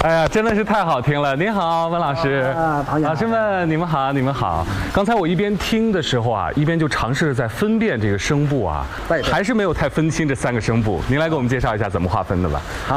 哎呀，真的是太好听了！您好，温老师。老师们，你们好，你们好。刚才我一边听的时候啊，一边就尝试着在分辨这个声部啊，还是没有太分清这3个声部。您来给我们介绍一下怎么划分的吧。 好，